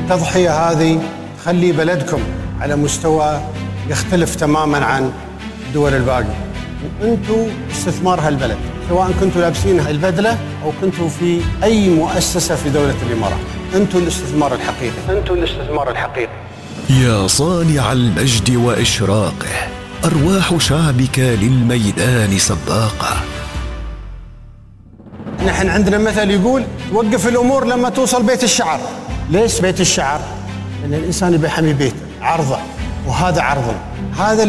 التضحية هذه تخلي بلدكم على مستوى يختلف تماماً عن الدول الباقية، وأنتوا استثمار هالبلد، سواء كنتوا لابسين البدلة أو كنتوا في أي مؤسسة في دولة الإمارات. أنتوا الاستثمار الحقيقي، أنتوا الاستثمار الحقيقي. يا صانع المجد وإشراقه، أرواح شعبك للميدان سباقة. نحن عندنا مثل يقول توقف الأمور لما توصل بيت الشعر. ليش بيت الشعر؟ لأن الإنسان يبي يحمي بيته، عرضه، وهذا عرضنا. هذا